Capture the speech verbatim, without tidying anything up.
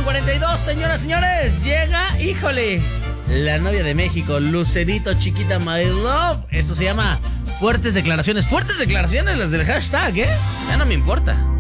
cuarenta y dos, señoras, señores. Llega, híjole, la novia de México, Lucerito Chiquita My Love. Eso se llama fuertes declaraciones. Fuertes declaraciones las del hashtag, ¿eh? Ya no me importa.